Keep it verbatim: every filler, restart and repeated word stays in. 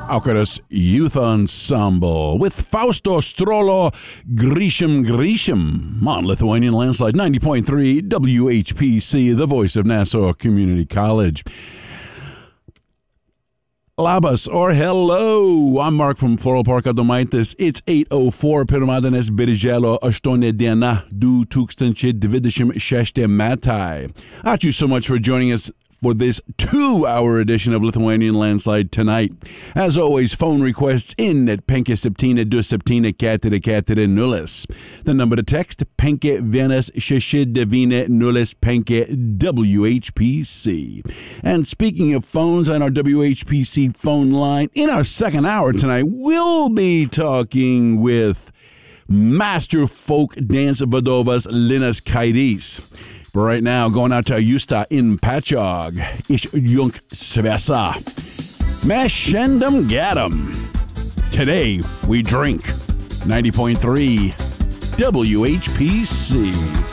Aukaras Youth Ensemble with Fausto Strollo Grisham Grisham on Lithuanian Landslide ninety point three W H P C, the voice of Nassau Community College. Labas or hello, I'm Mark from Floral Park Adomaitis. It's eight oh four pirmadienis birželio aštuoni diena du tūkstančiai dvidešimt šeši metai. Ačiū so much for joining us for this two-hour edition of Lithuanian Landslide tonight. As always, phone requests in at penki septyni du septyni keturi keturi nulis. The number to text, penki vienas šeši devyni nulis penki W H P C. And speaking of phones on our W H P C phone line, in our second hour tonight, we'll be talking with Master Folk Dance Vadovas Linas Kairys. But right now, going out to Justa in Patchogue, Ish Junk Svesa. Meshendam Gadam. Today, we drink ninety point three W H P C.